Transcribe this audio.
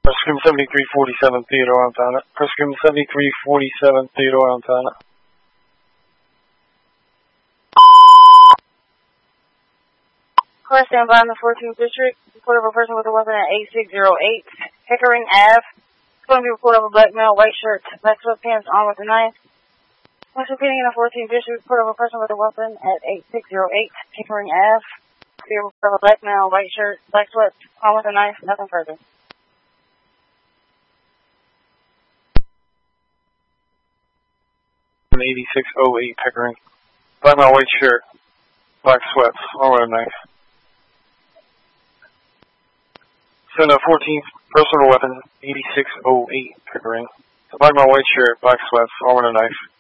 Scream 7347 Theodore Montana. Scream 7347 Theodore Montana. Car standby in the 14th District. Report of a person with a weapon at 8608 Pickering Ave. It's going to be report of a black male, white shirt, black sweatpants, armed with a knife. Once repeating in the 14th District, report of a person with a weapon at 8608 Pickering Ave. Be a report of a black male, white shirt, black sweats, armed with a knife, nothing further. An 8608 Pickering. Black male, white shirt, black sweats, armed with a knife. Send a 14th personal weapon, 8608 Pickering. Black male, white shirt, black sweats, armed with a knife.